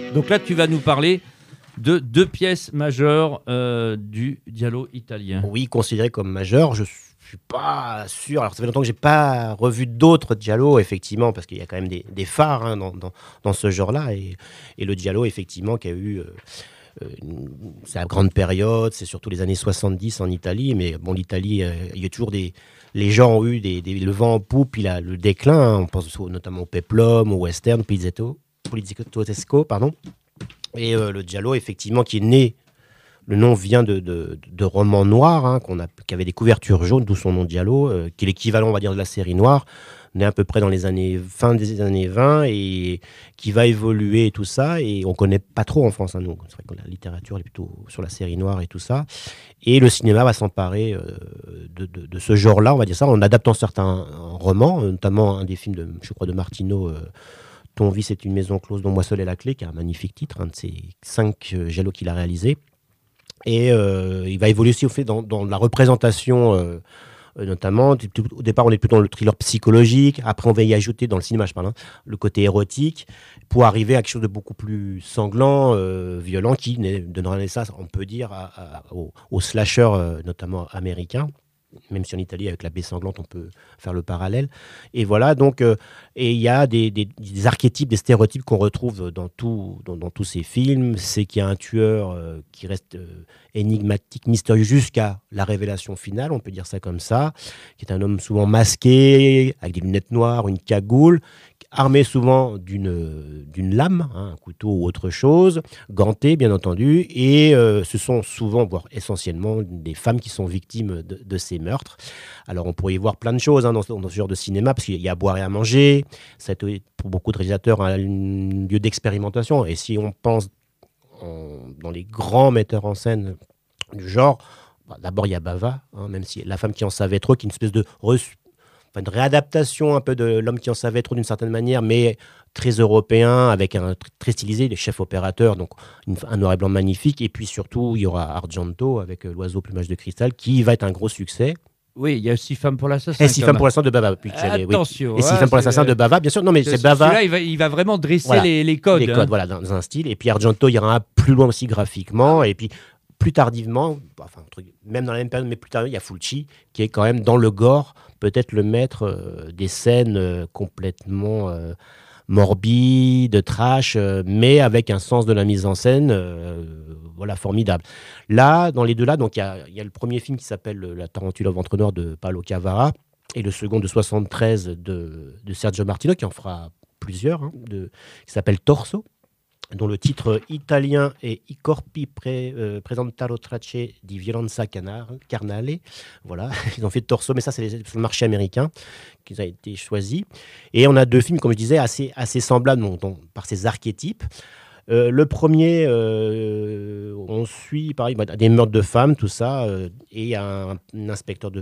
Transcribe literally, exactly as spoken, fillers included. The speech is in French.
Donc là, tu vas nous parler de deux pièces majeures euh, du giallo italien. Oui, considéré comme majeur, je suis pas sûr. Alors ça fait longtemps que j'ai pas revu d'autres giallo, effectivement, parce qu'il y a quand même des, des phares hein, dans, dans, dans ce genre-là. Et, et le giallo, effectivement, qui a eu... Euh, euh, une- sa grande période, c'est surtout les années soixante-dix en Italie. Mais bon, l'Italie, euh, il y a toujours des... Les gens ont eu des, des, le vent en poupe, il a le déclin. Hein, on pense au- notamment au peplum, au western, poliziesco, poliziesco, pardon. Et euh, le giallo, effectivement, qui est né... Le nom vient de, de, de romans noirs, hein, qu'on a, qui avaient des couvertures jaunes, d'où son nom Giallo, euh, qui est l'équivalent, on va dire, de la série noire, né à peu près dans les années fin des années vingt et qui va évoluer et tout ça. Et on connaît pas trop en France, hein, nous. C'est vrai que la littérature elle est plutôt sur la série noire et tout ça. Et le cinéma va s'emparer euh, de, de, de ce genre-là, on va dire ça, en adaptant certains romans, notamment un des films de, je crois, de Martino. Euh, Ton vice est une maison close dont moi seul est la clé, qui est un magnifique titre, un de ces cinq euh, giallo qu'il a réalisé. Et euh, il va évoluer aussi au fait dans, dans la représentation, euh, euh, notamment. Au départ, on est plutôt dans le thriller psychologique. Après, on va y ajouter, dans le cinéma, je parle, hein, le côté érotique, pour arriver à quelque chose de beaucoup plus sanglant, euh, violent, qui naît- donnera naissance, on peut dire, à, à- au, au slasher, euh, notamment américain. Même si en Italie, avec la baie sanglante, on peut faire le parallèle. Et voilà, donc, euh, et il y a des, des- des archétypes, des stéréotypes qu'on retrouve dans, tout, dans, dans tous ces films. C'est qu'il y a un tueur euh, qui reste euh, énigmatique, mystérieux, jusqu'à la révélation finale, on peut dire ça comme ça, qui est un homme souvent masqué, avec des lunettes noires, une cagoule, armé souvent d'une d'une lame, hein, un couteau ou autre chose, ganté, bien entendu, et euh, ce sont souvent, voire essentiellement, des femmes qui sont victimes de, de ces meurtres. Alors, on pourrait y voir plein de choses hein, dans, ce, dans ce genre de cinéma, parce qu'il y a à boire et à manger. Ça a été, pour beaucoup de réalisateurs, un lieu d'expérimentation. Et si on pense en- dans les grands metteurs en scène du genre, bah, d'abord, il y a Bava, hein, même si La femme qui en savait trop, qui est une espèce de reçu- enfin, une réadaptation un peu de L'homme qui en savait trop d'une certaine manière, mais très européen, avec un tr- très stylisé, les chefs opérateurs, donc une- un noir et blanc magnifique. Et puis surtout, il y aura Argento avec euh, L'oiseau au plumage de cristal, qui va être un gros succès. Oui, il y a Six femmes pour l'assassin. Et Six quand femmes même. pour l'assassin de Bava. Puis que j'allais- oui. Attention. Et Six hein, femmes pour c'est- l'assassin de Bava, bien sûr. Non, mais ce- c'est Bava. Celui-là, il va, il va vraiment dresser Voilà. les, les codes. Les hein. codes, voilà, dans un style. Et puis Argento, il ira un plus loin aussi graphiquement. Et puis plus tardivement, enfin, entre- même dans la même période, mais plus tard, il y a Fulci, qui est quand même dans le gore, peut-être le maître euh, des scènes euh, complètement euh, morbides, trash, euh, mais avec un sens de la mise en scène, euh, voilà, formidable. Là, dans les deux là, donc il y a, il y a le premier film qui s'appelle euh, La Tarentule au ventre noir de Paolo Cavara, et le second de soixante-treize de, de Sergio Martino, qui en fera plusieurs, hein, de, qui s'appelle Torso, dont le titre italien est I corpi pre, euh, presentaro tracce di violenza canar- carnale. Voilà, ils ont fait Torso, mais ça, c'est les- sur le marché américain qui a été choisi. Et on a deux films, comme je disais, assez, assez semblables donc, donc, par ces archétypes. Euh, le premier, euh, on suit, pareil, bah, des meurtres de femmes, tout ça, euh, et un, un inspecteur de